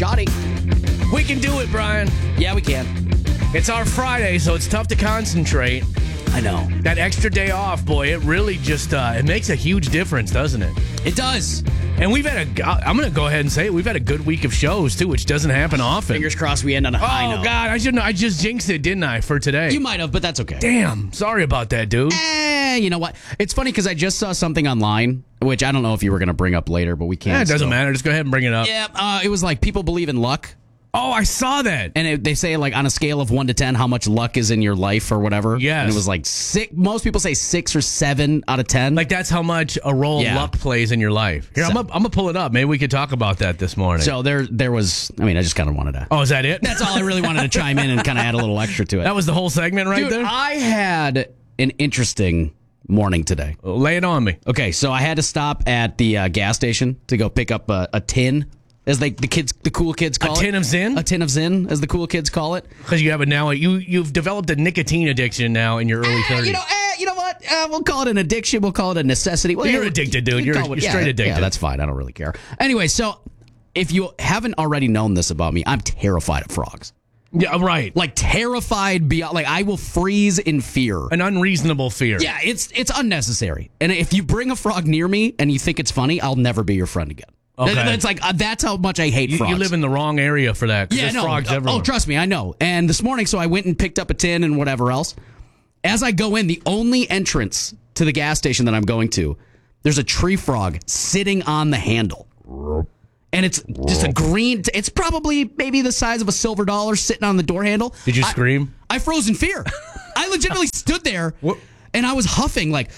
Shoddy. We can do it, Brian. Yeah, we can. It's our Friday, so it's tough to concentrate. I know. That extra day off, boy, it really just it makes a huge difference, doesn't it? It does. And we've had I'm going to go ahead and say it, we've had a good week of shows, too, which doesn't happen often. Fingers crossed we end on a high note. Oh, God, I just jinxed it, didn't I, for today? You might have, but that's okay. Damn, sorry about that, dude. You know what? It's funny because I just saw something online, which I don't know if you were going to bring up later, but we can't. It doesn't matter. Just go ahead and bring it up. Yeah, it was like people believe in luck. Oh, I saw that. And they say, like, on a scale of 1 to 10, how much luck is in your life or whatever. Yes. And it was like 6. Most people say 6 or 7 out of 10. Like, that's how much a role luck plays in your life. Here, I'm going to pull it up. Maybe we could talk about that this morning. So there was, I just kind of wanted to. Oh, is that it? That's all I really wanted to chime in and kind of add a little extra to it. That was the whole segment right Dude, there? I had an interesting morning today. Lay it on me. Okay, so I had to stop at the gas station to go pick up a tin. As the cool kids call it. A tin of Zyn? A tin of Zyn, as the cool kids call it. Because you have it now. You've developed a nicotine addiction now in your early 30s. You know what? We'll call it an addiction. We'll call it a necessity. Well, you're addicted, dude. You're straight addicted. Yeah, that's fine. I don't really care. Anyway, so if you haven't already known this about me, I'm terrified of frogs. Yeah, right. Like terrified beyond. Like I will freeze in fear. An unreasonable fear. Yeah, it's unnecessary. And if you bring a frog near me and you think it's funny, I'll never be your friend again. Okay. It's like that's how much I hate frogs. You live in the wrong area for that. Yeah, there's no. frogs everywhere. Oh, trust me, I know. And this morning, so I went and picked up a tin and whatever else. As I go in, the only entrance to the gas station that I'm going to, there's a tree frog sitting on the handle. And it's just a green, it's probably maybe the size of a silver dollar sitting on the door handle. Did you scream? I froze in fear. I legitimately stood there and I was huffing like,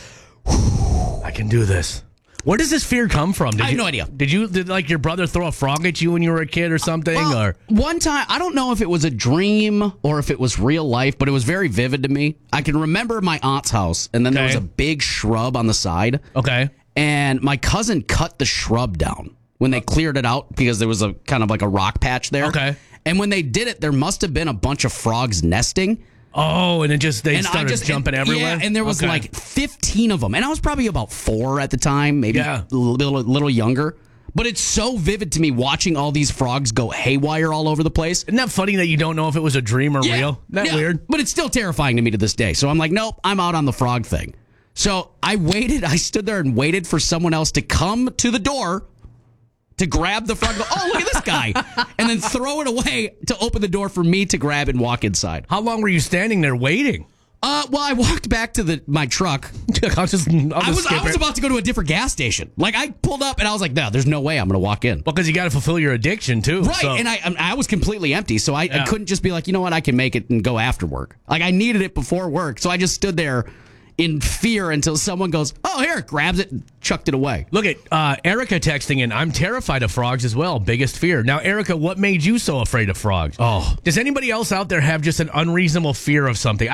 I can do this. Where does this fear come from? I have no idea. Did like your brother throw a frog at you when you were a kid or something? Or one time, I don't know if it was a dream or if it was real life, but it was very vivid to me. I can remember my aunt's house, and then there was a big shrub on the side. Okay. And my cousin cut the shrub down when they cleared it out because there was a kind of like a rock patch there. Okay. And when they did it, there must have been a bunch of frogs nesting. Oh, and they started jumping everywhere? Yeah, and there was like 15 of them. And I was probably about 4 at the time, maybe a little younger. But it's so vivid to me watching all these frogs go haywire all over the place. Isn't that funny that you don't know if it was a dream or real? Isn't that weird? But it's still terrifying to me to this day. So I'm like, nope, I'm out on the frog thing. So I stood there and waited for someone else to come to the door to grab the frog, go, oh, look at this guy, and then throw it away to open the door for me to grab and walk inside. How long were you standing there waiting? Well, I walked back to my truck. I was about to go to a different gas station. Like, I pulled up, and I was like, no, there's no way I'm going to walk in. Well, because you got to fulfill your addiction, too. Right, so. and I was completely empty, so I couldn't just be like, you know what, I can make it and go after work. Like, I needed it before work, so I just stood there in fear until someone goes, oh, here, grabs it and chucked it away. Look at Erica texting in, I'm terrified of frogs as well. Biggest fear. Now, Erica, what made you so afraid of frogs? Oh. Does anybody else out there have just an unreasonable fear of something?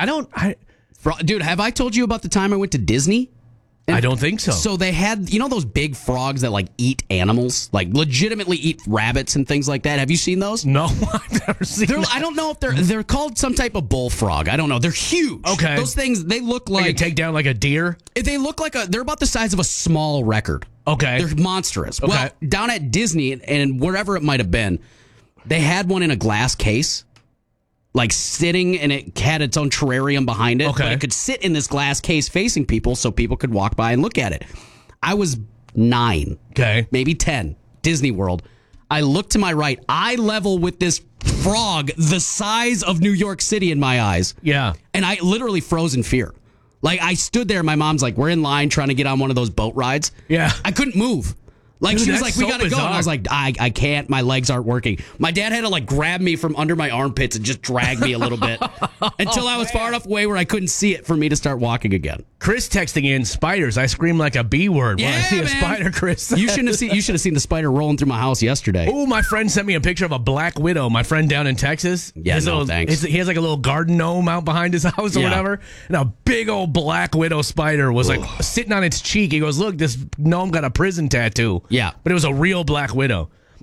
Dude, have I told you about the time I went to Disney? I don't think so. So they had, those big frogs that like eat animals, like legitimately eat rabbits and things like that. Have you seen those? No, I've never seen them. I don't know if they're called some type of bullfrog. I don't know. They're huge. Okay. Those things, they look like... They can take down like a deer? They look like they're about the size of a small record. Okay. They're monstrous. Okay. Well, down at Disney and wherever it might have been, they had one in a glass case. Like sitting, and it had its own terrarium behind it. Okay. But it could sit in this glass case facing people so people could walk by and look at it. I was 9. Okay. Maybe 10. Disney World. I look to my right. Eye level with this frog the size of New York City in my eyes. Yeah. And I literally froze in fear. Like, I stood there. My mom's like, we're in line trying to get on one of those boat rides. Yeah. I couldn't move. Like, Dude, she was like, we got to go. And I was like, I can't. My legs aren't working. My dad had to, like, grab me from under my armpits and just drag me a little bit until I was far enough away where I couldn't see it for me to start walking again. Chris texting in, spiders. I scream like a B word when I see a spider, Chris. You should have seen the spider rolling through my house yesterday. Oh, my friend sent me a picture of a black widow. My friend down in Texas. Yeah, thanks. He has like a little garden gnome out behind his house or whatever. And a big old black widow spider was like sitting on its cheek. He goes, look, this gnome got a prison tattoo. Yeah. But it was a real black widow.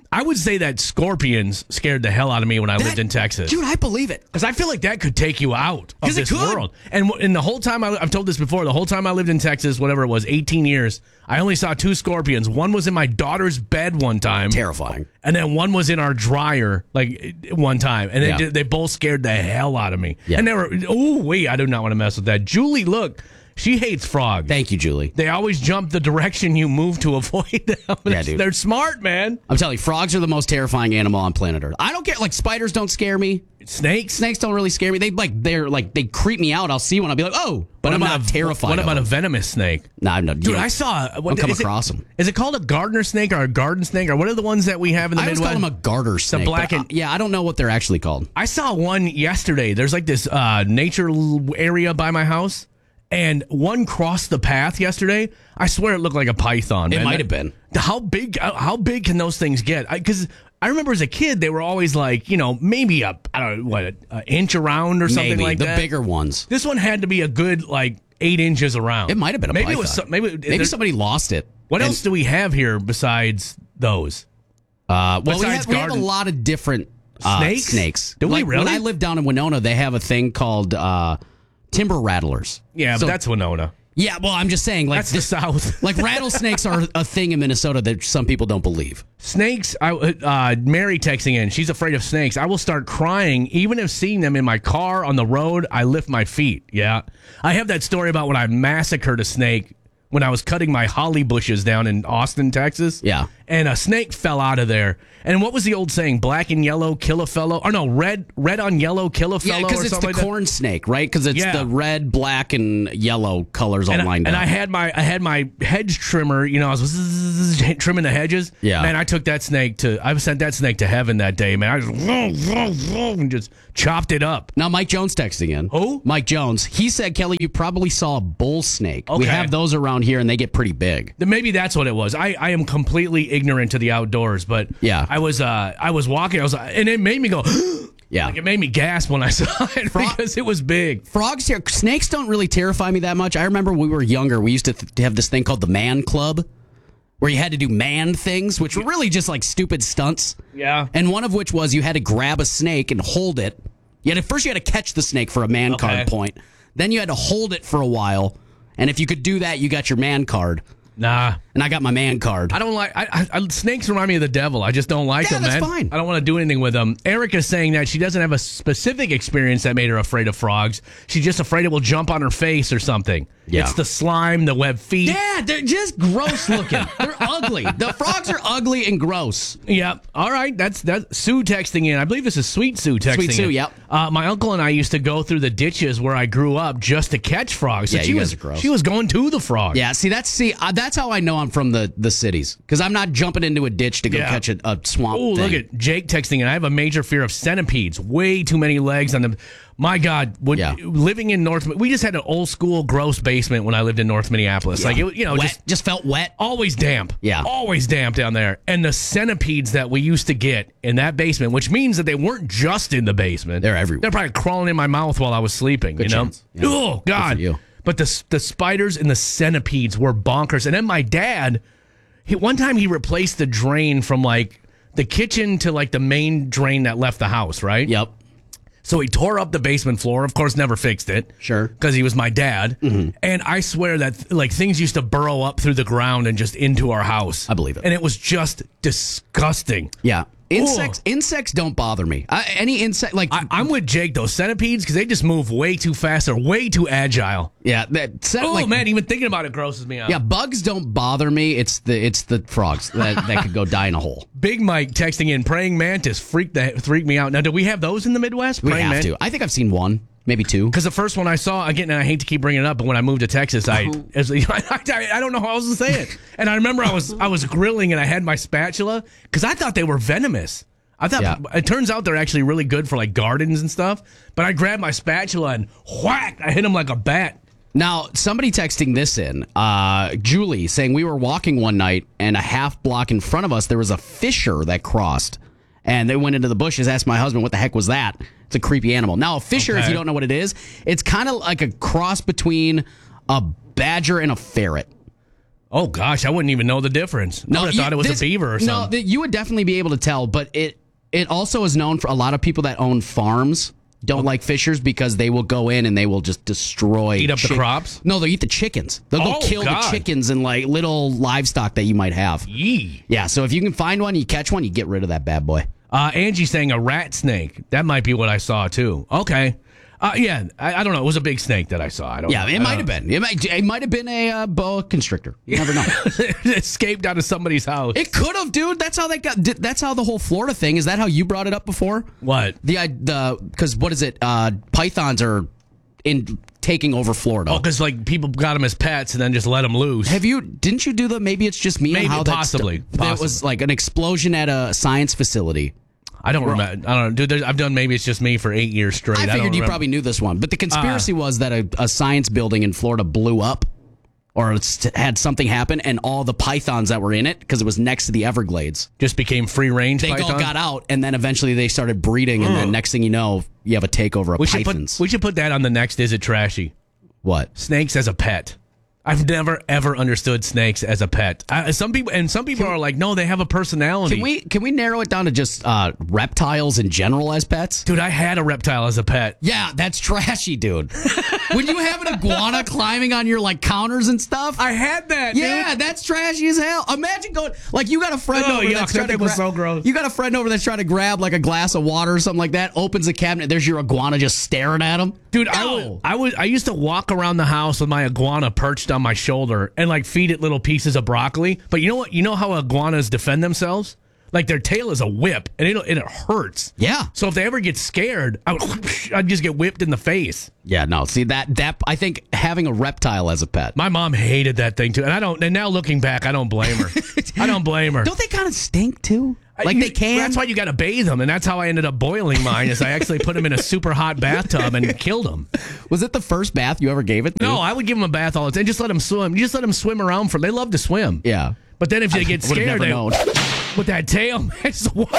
I would say that scorpions scared the hell out of me when I lived in Texas. Dude, I believe it. Because I feel like that could take you out of 'Cause it this could. world. And the whole time, I've told this before, the whole time I lived in Texas, whatever it was, 18 years, I only saw 2 scorpions. One was in my daughter's bed one time. Terrifying. And then one was in our dryer, like, one time. And they both scared the hell out of me. Yeah. And they were, I do not want to mess with that. Julie, look, she hates frogs. Thank you, Julie. They always jump the direction you move to avoid them. Yeah, dude. They're smart, man. I'm telling you, frogs are the most terrifying animal on planet Earth. I don't care. Like, spiders don't scare me. Snakes? Snakes don't really scare me. They creep me out. I'll see one. I'll be like, oh, but I'm not terrified. What of about them. a venomous snake? Nah, I'm not. Dude, I saw. Don't come across them. Is it called a gardener snake or a garden snake or what are the ones that we have in the I always Midwest? call them a garter snake. black but, and- yeah, I don't know what they're actually called. I saw one yesterday. There's like this nature area by my house, and one crossed the path yesterday. I swear it looked like a python. It man. might have been. How big can those things get? Because I remember as a kid, they were always like, maybe an inch around or something Maybe like the that. bigger ones. This one had to be a good 8 inches around. It might have been a maybe python. it was some- maybe somebody lost it. What And- else do we have here besides those? Well, we besides have a garden- lot of different Snakes? snakes. Do we Like, really? When I lived down in Winona, they have a thing called timber rattlers. Yeah, So- but that's Winona. Yeah, well, I'm just saying, like That's the South. like rattlesnakes are a thing in Minnesota that some people don't believe. Snakes, Mary texting in, she's afraid of snakes. I will start crying even if seeing them in my car, on the road, I lift my feet. Yeah. I have that story about when I massacred a snake when I was cutting my holly bushes down in Austin, Texas. Yeah. And a snake fell out of there. And what was the old saying? Black and yellow, kill a fellow? Or no, red on yellow, kill a fellow? Yeah, because or it's something the like corn snake, right? Because it's Yeah. the red, black, and yellow colors all and lined and up. I had my hedge trimmer, I was trimming the hedges. Yeah. Man, I sent that snake to heaven that day, man. I just and just chopped it up. Now, Mike Jones texting in. Who? Mike Jones. He said, Kelly, you probably saw a bull snake. We Okay. have those around here, and they get pretty big. Then maybe that's what it was. I am completely ignorant to the outdoors, but Yeah. I was walking, and it made me go Yeah. like it made me gasp when I saw it because it was big. Frogs here. Snakes don't really terrify me that much. I remember when we were younger, we used to have this thing called the Man Club, where you had to do man things, which were really just like stupid stunts. Yeah. And one of which was you had to grab a snake and hold it. First you had to catch the snake for a man card point. Then you had to hold it for a while. And if you could do that, you got your man card. Nah. And I got my man card. I don't like snakes. Remind me of the devil. I just don't like them, that's man. fine. I don't want to do anything with them. Erica's saying that she doesn't have a specific experience that made her afraid of frogs. She's just afraid it will jump on her face or something. Yeah. It's the slime, the web feet. Yeah, they're just gross looking. They're ugly. The frogs are ugly and gross. Yep. All right. That's Sue texting in. I believe this is Sweet Sue texting Sweet Sue, in. yep. My uncle and I used to go through the ditches where I grew up just to catch frogs. So Yeah, she you was guys are gross. she was going to the frog. Yeah, that's how I know I'm from the cities, because I'm not jumping into a ditch to go Yeah. catch a swamp Oh, thing. look at Jake texting in. I have a major fear of centipedes. Way too many legs on them. My God, living in we just had an old school gross basement when I lived in North Minneapolis. Yeah. Like it, Wet, just felt wet. always damp. Yeah. Always damp down there. And the centipedes that we used to get in that basement, which means that they weren't just in the basement. They're everywhere. They're probably crawling in my mouth while I was sleeping, Good chance. Yeah. Oh, God. for you. But the spiders and the centipedes were bonkers. And then my dad, one time he replaced the drain from like the kitchen to like the main drain that left the house, right? Yep. So he tore up the basement floor. Of course, never fixed it. Sure. Because he was my dad. Mm-hmm. And I swear that like things used to burrow up through the ground and just into our house. I believe it. And it was just disgusting. Yeah. Insects don't bother me. Any insect, like I'm with Jake, though. Centipedes, because they just move way too fast or way too agile. yeah, Oh, man, even thinking about it grosses me out. Yeah, bugs don't bother me. It's the frogs that could go die in a hole. Big Mike texting in, praying mantis freaked me out. Now, do we have those in the Midwest? We Praying have mantis? to. I think I've seen one, maybe two. Because the first one I saw, again, and I hate to keep bringing it up, but when I moved to Texas, I don't know how else to say it. And I remember I was grilling and I had my spatula because I thought they were venomous. I thought It turns out they're actually really good for like gardens and stuff. But I grabbed my spatula and whack, I hit him like a bat. Now, somebody texting this in, Julie, saying we were walking one night and a half block in front of us, there was a fisher that crossed. And they went into the bushes, asked my husband, what the heck was that? It's a creepy animal. Now, a fisher, if you don't know what it is, it's kind of like a cross between a badger and a ferret. Oh, gosh, I wouldn't even know the difference. I would have thought it was a beaver or something. No, you would definitely be able to tell, but it also is known for a lot of people that own farms don't like fishers because they will go in and they will just destroy. Eat up the crops? No, they'll eat the chickens. They'll go kill the chickens and like little livestock that you might have. Yee. Yeah, so if you can find one, you catch one, you get rid of that bad boy. Angie's saying a rat snake. That might be what I saw, too. Okay. Yeah, I don't know. It was a big snake that I saw. I don't know. It might have been. It might have been a boa constrictor. You never know. It escaped out of somebody's house. It could have, dude. That's how that's how the whole Florida thing. Is that how you brought it up before? What? Because what is it? Pythons are taking over Florida. Oh, because like people got them as pets and then just let them loose. Didn't you do the? Maybe it's just me. Maybe, and how possibly. There was like an explosion at a science facility. I don't remember. I don't know, dude. I've done maybe it's just me for 8 years straight. I figured you probably knew this one, but the conspiracy was that a science building in Florida blew up, or had something happen, and all the pythons that were in it, because it was next to the Everglades, just became free range. They all got out, and then eventually they started breeding, and then next thing you know, you have a takeover of pythons. We should put that on the next. Is it trashy? What? Snakes as a pet. I've never ever understood snakes as a pet. Some people are like, no, they have a personality. Can we narrow it down to just reptiles in general as pets? Dude, I had a reptile as a pet. Yeah, that's trashy, dude. When you have an iguana climbing on your like counters and stuff, I had that. Yeah, dude. that's trashy as hell. Imagine going like you got a friend over that's trying to was so gross. You got a friend over that's trying to grab like a glass of water or something like that. Opens the cabinet, there's your iguana just staring at him. Dude, no. I used to walk around the house with my iguana perched on my shoulder and like feed it little pieces of broccoli. But you know what? You know how iguanas defend themselves? Like their tail is a whip, and it hurts. Yeah. So if they ever get scared, I'd just get whipped in the face. Yeah. No. See that I think having a reptile as a pet. My mom hated that thing too, and now looking back, I don't blame her. I don't blame her. Don't they kind of stink too? Like they can. That's why you got to bathe them, and that's how I ended up boiling mine. Is I actually put them in a super hot bathtub and killed them. Was it the first bath you ever gave it to? No, I would give them a bath all the time. Just let them swim. You just let them swim around they love to swim. Yeah. But then if they get scared, with that tail, man, just, wow.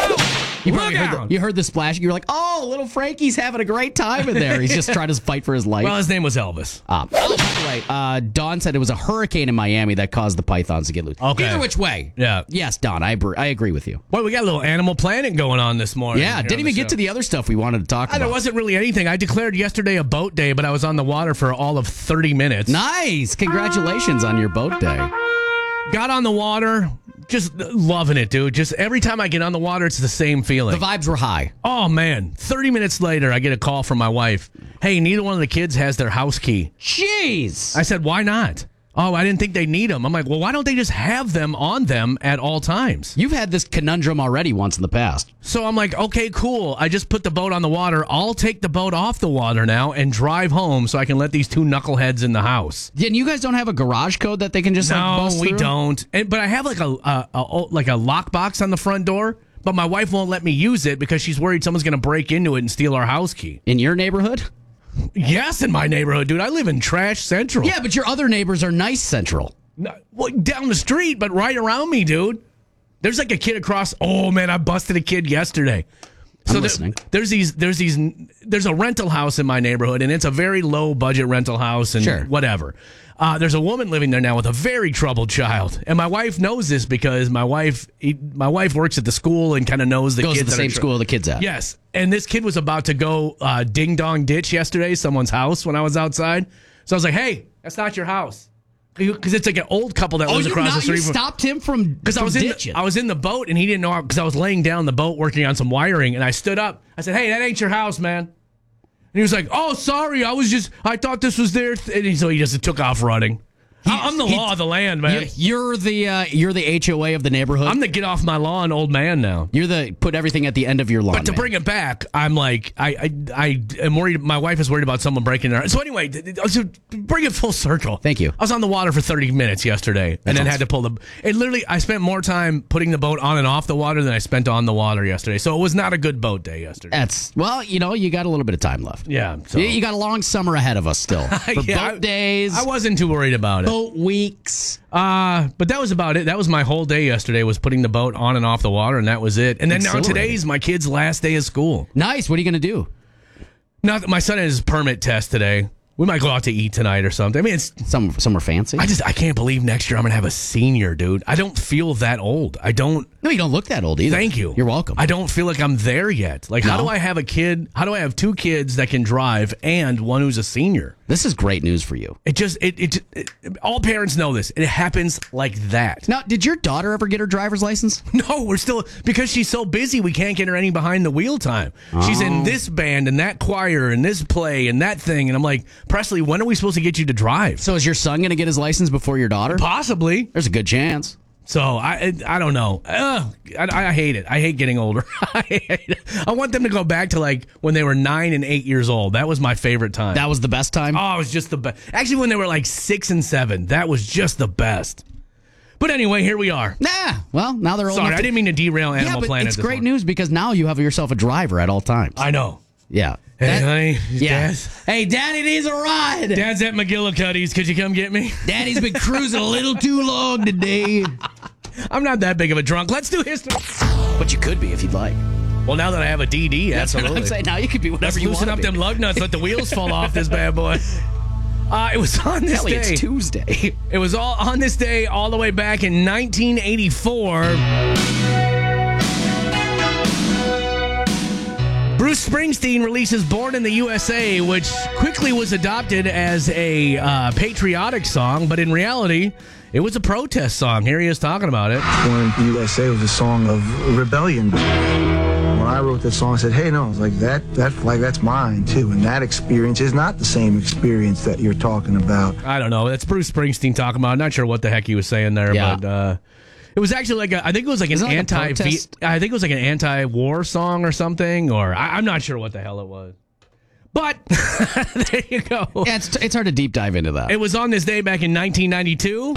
You heard the splash. You were like, oh, little Frankie's having a great time in there. He's just trying to fight for his life. Well, his name was Elvis. By the way, Dawn said it was a hurricane in Miami that caused the pythons to get loose. Okay. Either which way. Yeah. Yes, Dawn, I agree with you. Well, we got a little Animal Planet going on this morning. Yeah, didn't even get to the other stuff we wanted to talk about. There wasn't really anything. I declared yesterday a boat day, but I was on the water for all of 30 minutes. Nice. Congratulations on your boat day. Got on the water. Just loving it, dude. Just every time I get on the water, it's the same feeling. The vibes were high. Oh, man. 30 minutes later, I get a call from my wife. Hey, neither one of the kids has their house key. Jeez. I said, why not? Oh, I didn't think they need them. I'm like, well, why don't they just have them on them at all times? You've had this conundrum already once in the past. So I'm like, okay, cool. I just put the boat on the water. I'll take the boat off the water now and drive home so I can let these two knuckleheads in the house. Yeah, and you guys don't have a garage code that they can just bust we through? don't. But I have like a lockbox on the front door. But my wife won't let me use it because she's worried someone's going to break into it and steal our house key. In your neighborhood? Yes, in my neighborhood, dude. I live in Trash Central. Yeah, but your other neighbors are nice Central. No, well, down the street, but right around me, dude. There's like a kid across. Oh man, I busted a kid yesterday. I'm listening. There's a rental house in my neighborhood, and it's a very low budget rental house, and whatever. There's a woman living there now with a very troubled child, and my wife knows this because my wife works at the school and kind of knows the kids kids to the same school the kids at. Yes, and this kid was about to go ding dong ditch yesterday, someone's house when I was outside. So I was like, "Hey, that's not your house." Because it's like an old couple that lives across the street. You stopped him from ditching. I was in the boat and he didn't know because I was laying down the boat working on some wiring, and I stood up. I said, "Hey, that ain't your house, man." And he was like, "Oh, sorry, I thought this was there." And so he just took off running. I'm the law of the land, man. You're the HOA of the neighborhood. I'm the get off my lawn old man now. You're the put everything at the end of your lawn. But to bring it back, I'm like, I am worried. My wife is worried about someone breaking her. So anyway, bring it full circle. Thank you. I was on the water for 30 minutes yesterday, and then had to pull the. It literally, I spent more time putting the boat on and off the water than I spent on the water yesterday. So it was not a good boat day yesterday. You got a little bit of time left. Yeah, so. You got a long summer ahead of us still. For boat days. I wasn't too worried about it. Boat weeks. But that was about it. That was my whole day yesterday, was putting the boat on and off the water, and that was it. And then now today's my kid's last day of school. Nice. What are you going to do? My son had his permit test today. We might go out to eat tonight or something. I mean, it's Somewhere fancy. I can't believe next year I'm going to have a senior, dude. I don't feel that old. I don't. No, you don't look that old either. Thank you. You're welcome. I don't feel like I'm there yet. Like, how No? do I have a kid? How do I have 2 kids that can drive and one who's a senior? This is great news for you. All parents know this. It happens like that. Now, did your daughter ever get her driver's license? No, we're still, because she's so busy, we can't get her any behind the wheel time. She's in this band and that choir and this play and that thing. And I'm like, Presley, when are we supposed to get you to drive? So is your son going to get his license before your daughter? Possibly. There's a good chance. So I don't know. I hate it. I hate getting older. I hate it. I want them to go back to like when they were 9 and 8 years old. That was my favorite time. That was the best time? Oh, it was just the best. Actually, when they were like 6 and 7, that was just the best. But anyway, here we are. Nah. Well, now they're old Sorry, enough I didn't mean to derail Animal Yeah, but Planet. it's this great one. news because now you have yourself a driver at all times. I know. Yeah. Hey, honey. Yeah. Dad. Hey, Daddy needs a ride. Dad's at McGillicuddy's. Could you come get me? Daddy's been cruising a little too long today. I'm not that big of a drunk. Let's do history. But you could be if you'd like. Well, now that I have a DD, That's absolutely. what I'm saying. Now you could be whatever Let's you loosen want up to be. them lug nuts. Let the wheels fall off this bad boy. It was on this Kelly, day. it's Tuesday. It was all on this day all the way back in 1984. Bruce Springsteen releases Born in the USA, which quickly was adopted as a patriotic song, but in reality, it was a protest song. Here he is talking about it. Born in the USA was a song of rebellion. When I wrote that song, I said, hey, no, it's like that flag, that's mine, too. And that experience is not the same experience that you're talking about. I don't know. That's Bruce Springsteen talking about. I'm not sure what the heck he was saying there, Yeah. but it was actually like I think it was like Isn't an it like a protest? I think it was like an anti-war song or something, or I'm not sure what the hell it was. But there you go. Yeah, it's hard to deep dive into that. It was on this day back in 1992.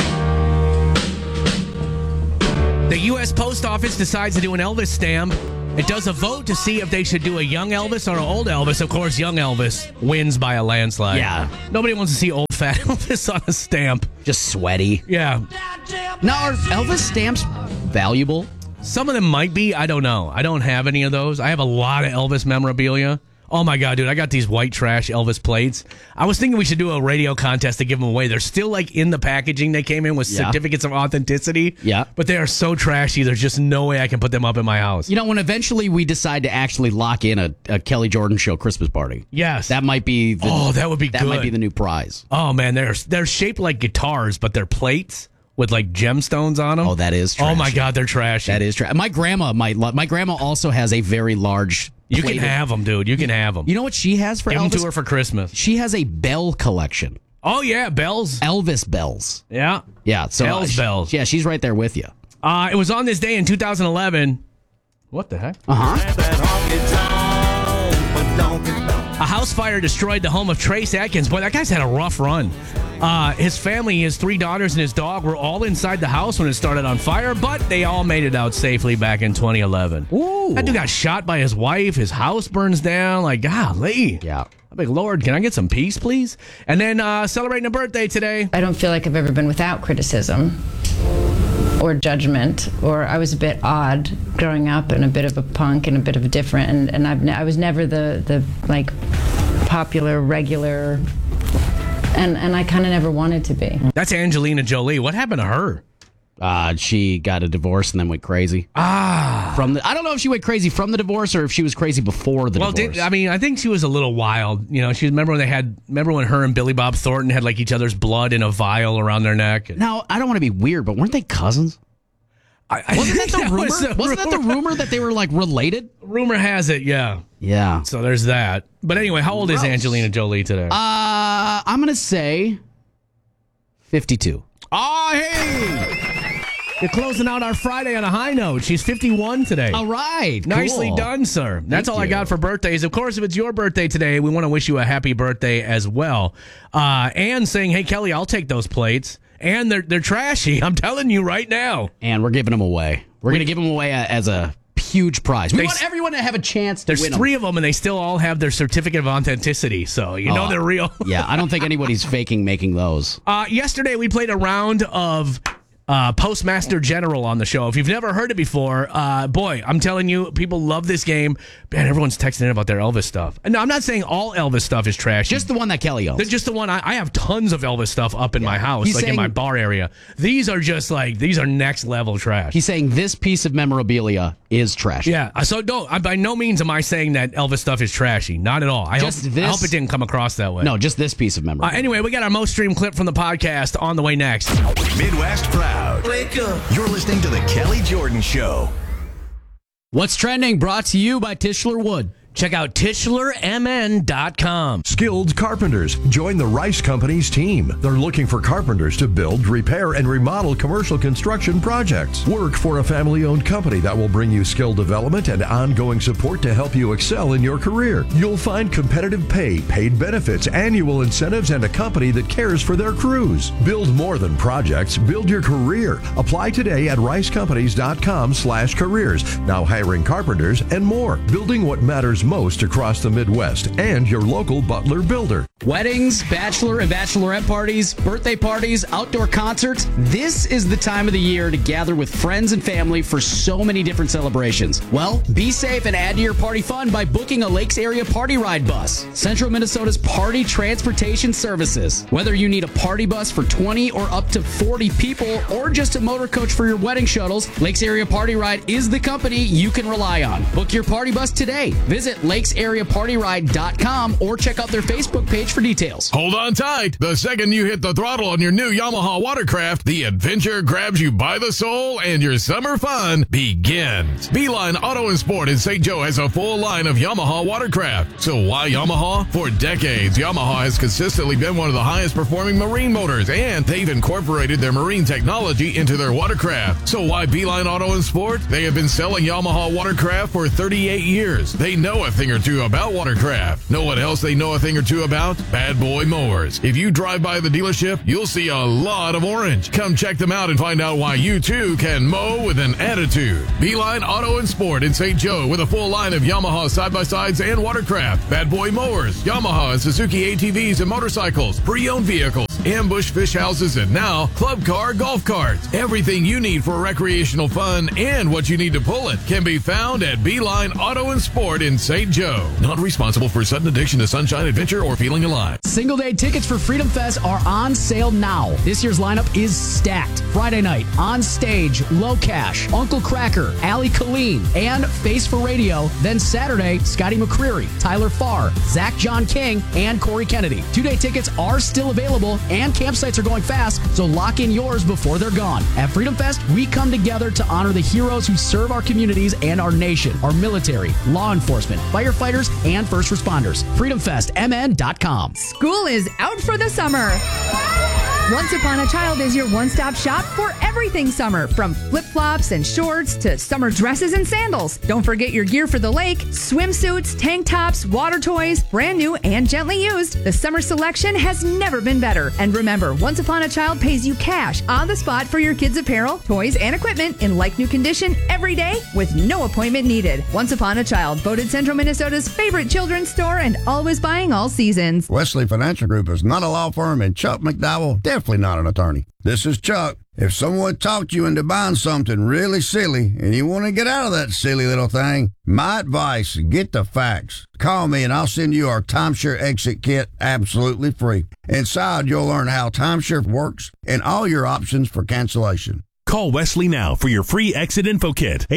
The U.S. Post Office decides to do an Elvis stamp. It does a vote to see if they should do a young Elvis or an old Elvis. Of course, young Elvis wins by a landslide. Yeah. Nobody wants to see old fat Elvis on a stamp. Just sweaty. Yeah. Now, are Elvis stamps valuable? Some of them might be. I don't know. I don't have any of those. I have a lot of Elvis memorabilia. Oh, my God, dude. I got these white trash Elvis plates. I was thinking we should do a radio contest to give them away. They're still, like, in the packaging they came in with certificates of authenticity. Yeah. But they are so trashy, there's just no way I can put them up in my house. You know, when eventually we decide to actually lock in a Kelly Jordan Show Christmas party. Yes. That might be that would be that good. might be the new prize. Oh, man. They're shaped like guitars, but they're plates with, like, gemstones on them. Oh, that is trashy. Oh, my God, they're trashy. That is trashy. My grandma also has a very large You can plate of- have them, dude. You can have them. You know what she has for Give them Elvis? to her for Christmas. She has a bell collection. Oh, yeah, bells. Elvis bells. Yeah. Yeah, so Bells, bells. Yeah, she's right there with you. It was on this day in 2011. What the heck? A house fire destroyed the home of Trace Atkins. Boy, that guy's had a rough run. His family, his 3 daughters, and his dog were all inside the house when it started on fire, but they all made it out safely back in 2011. Ooh. That dude got shot by his wife. His house burns down. Like, golly. Yeah. I'm like, Lord, can I get some peace, please? And then celebrating a birthday today. I don't feel like I've ever been without criticism or judgment, or I was a bit odd growing up and a bit of a punk and a bit of a different, and I was never the like popular, regular, and I kind of never wanted to be. That's Angelina Jolie. What happened to her? She got a divorce and then went crazy. I don't know if she went crazy from the divorce or if she was crazy before the divorce. I think she was a little wild. You know, remember when her and Billy Bob Thornton had like each other's blood in a vial around their neck. Now, I don't want to be weird, but weren't they cousins? Wasn't that the rumor? Wasn't that the rumor that they were like related? Rumor has it, yeah. Yeah. So there's that. But anyway, how old is Angelina Jolie today? I'm gonna say 52. Oh, hey! You're closing out our Friday on a high note. She's 51 today. All right. Nicely cool. done, sir. That's all I you. got for birthdays. Of course, if it's your birthday today, we want to wish you a happy birthday as well. And saying, hey, Kelly, I'll take those plates. And they're trashy. I'm telling you right now. And we're giving them away. We're going to give them away as a huge prize. We want everyone to have a chance to There's win 3 of them, and they still all have their certificate of authenticity. So you know they're real. Yeah, I don't think anybody's faking making those. Yesterday, we played a round of Postmaster General on the show. If you've never heard it before, boy, I'm telling you, people love this game. Man, everyone's texting in about their Elvis stuff. And no, I'm not saying all Elvis stuff is trash. Just the one that Kelly owns. Just the one. I have tons of Elvis stuff up in my house, He's like saying, in my bar area. These are just like, these are next level trash. He's saying this piece of memorabilia is trash. Yeah, so by no means am I saying that Elvis stuff is trashy. Not at all. I hope it didn't come across that way. No, just this piece of memorabilia. Anyway, we got our most streamed clip from the podcast on the way next. Midwest Proud. Wake up. You're listening to The Kelly Jordan Show. What's trending? Brought to you by Tischler Wood. Check out TischlerMN.com. Skilled carpenters. Join the Rice Company's team. They're looking for carpenters to build, repair, and remodel commercial construction projects. Work for a family-owned company that will bring you skill development and ongoing support to help you excel in your career. You'll find competitive pay, paid benefits, annual incentives, and a company that cares for their crews. Build more than projects. Build your career. Apply today at ricecompanies.com/careers. Now hiring carpenters and more. Building what matters most across the Midwest and your local Butler builder. Weddings, bachelor and bachelorette parties, birthday parties, outdoor concerts. This is the time of the year to gather with friends and family for so many different celebrations. Well, be safe and add to your party fun by booking a Lakes Area Party Ride bus. Central Minnesota's party transportation services. Whether you need a party bus for 20 or up to 40 people or just a motor coach for your wedding shuttles, Lakes Area Party Ride is the company you can rely on. Book your party bus today. Visit lakesareapartyride.com or check out their Facebook page for details. Hold on tight. The second you hit the throttle on your new Yamaha watercraft, the adventure grabs you by the soul and your summer fun begins. Beeline Auto and Sport in St. Joe has a full line of Yamaha watercraft. So why Yamaha? For decades, Yamaha has consistently been one of the highest performing marine motors, and they've incorporated their marine technology into their watercraft. So why Beeline Auto and Sport? They have been selling Yamaha watercraft for 38 years. They know a thing or two about watercraft. Know what else they know a thing or two about? Bad Boy Mowers. If you drive by the dealership, you'll see a lot of orange. Come check them out and find out why you too can mow with an attitude. Beeline Auto and Sport in St. Joe with a full line of Yamaha side-by-sides and watercraft, Bad Boy Mowers, Yamaha and Suzuki ATVs and motorcycles, pre-owned vehicles, ambush fish houses, and now club car golf carts. Everything you need for recreational fun and what you need to pull it can be found at Beeline Auto and Sport in St. Joe. Not responsible for sudden addiction to sunshine, adventure, or feeling alive. Single day tickets for Freedom Fest are on sale now. This year's lineup is stacked. Friday night, On Stage, Low Cash, Uncle Cracker, Ali Colleen, and Face for Radio. Then Saturday, Scotty McCreery, Tyler Farr, Zach John King, and Corey Kennedy. 2-day tickets are still available and campsites are going fast, so lock in yours before they're gone. At Freedom Fest, we come together to honor the heroes who serve our communities and our nation, our military, law enforcement, firefighters, and first responders. FreedomFestMN.com. School is out for the summer. Once Upon a Child is your one-stop shop for everything summer, from flip-flops and shorts to summer dresses and sandals. Don't forget your gear for the lake, swimsuits, tank tops, water toys, brand new and gently used. The summer selection has never been better. And remember, Once Upon a Child pays you cash on the spot for your kids' apparel, toys, and equipment in like-new condition every day with no appointment needed. Once Upon a Child, voted Central Minnesota's favorite children's store and always buying all seasons. Wesley Financial Group is not a law firm, and Chuck McDowell definitely not an attorney. This is Chuck. If someone talked you into buying something really silly and you want to get out of that silly little thing, my advice, get the facts. Call me and I'll send you our timeshare exit kit absolutely free. Inside, you'll learn how timeshare works and all your options for cancellation. Call Wesley now for your free exit info kit.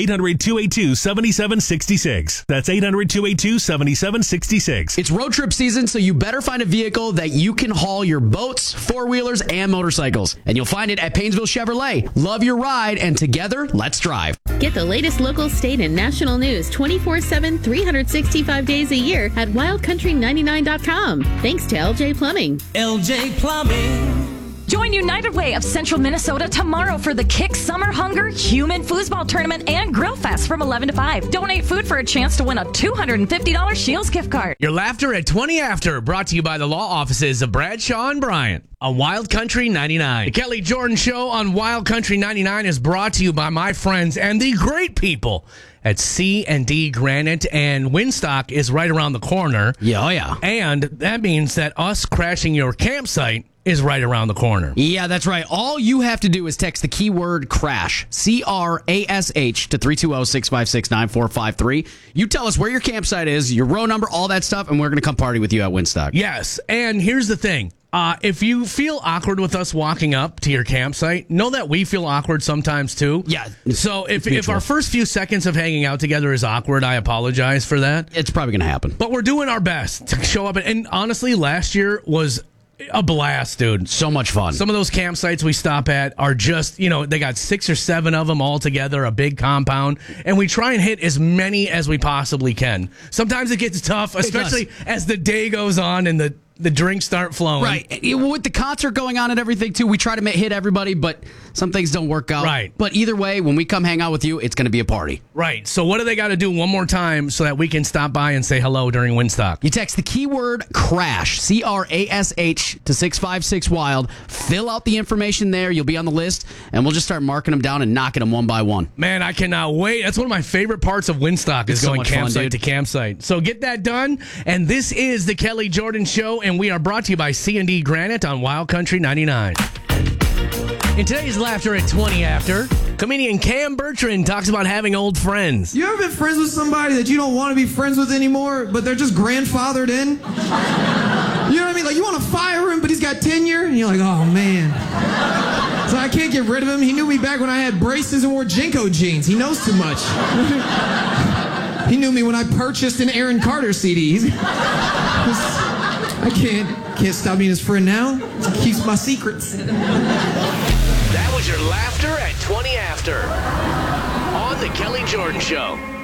800-282-7766. That's 800-282-7766. It's road trip season, so you better find a vehicle that you can haul your boats, four-wheelers, and motorcycles. And you'll find it at Painesville Chevrolet. Love your ride, and together, let's drive. Get the latest local, state, and national news 24/7, 365 days a year at wildcountry99.com. Thanks to LJ Plumbing. LJ Plumbing. Join United Way of Central Minnesota tomorrow for the Kick Summer Hunger Human Foosball Tournament and Grill Fest from 11 to 5. Donate food for a chance to win a $250 Shields gift card. Your laughter at 20 after, brought to you by the law offices of Bradshaw and Bryant on Wild Country 99. The Kelly Jordan Show on Wild Country 99 is brought to you by my friends and the great people at C&D Granite, and Winstock is right around the corner. Yeah, oh yeah. And that means that us crashing your campsite is right around the corner. Yeah, that's right. All you have to do is text the keyword CRASH, CRASH, to 320-656-9453. You tell us where your campsite is, your row number, all that stuff, and we're going to come party with you at Winstock. Yes, and here's the thing. If you feel awkward with us walking up to your campsite, know that we feel awkward sometimes too. Yeah. So if our first few seconds of hanging out together is awkward, I apologize for that. It's probably going to happen. But we're doing our best to show up. And honestly, last year was a blast, dude. So much fun. Some of those campsites we stop at are just, they got 6 or 7 of them all together, a big compound, and we try and hit as many as we possibly can. Sometimes it gets tough, especially as the day goes on and the drinks start flowing. Right. With the concert going on and everything, too, we try to hit everybody, but some things don't work out. Right. But either way, when we come hang out with you, it's going to be a party. Right. So what do they got to do one more time so that we can stop by and say hello during Winstock? You text the keyword CRASH, CRASH, to 656-WILD. Fill out the information there. You'll be on the list, and we'll just start marking them down and knocking them one by one. Man, I cannot wait. That's one of my favorite parts of Winstock is going campsite to campsite. So get that done. And this is the Kelly Jordan Show, and we are brought to you by C&D Granite on Wild Country 99. In today's Laughter at 20 After, comedian Cam Bertrand talks about having old friends. You ever been friends with somebody that you don't want to be friends with anymore, but they're just grandfathered in? You know what I mean? Like, you want to fire him, but he's got tenure, and you're like, oh, man. So I can't get rid of him. He knew me back when I had braces and wore Jinko jeans. He knows too much. He knew me when I purchased an Aaron Carter CD. I can't stop being his friend now. He keeps my secrets. That was your Laughter at 20 After on the Kelly Jordan Show.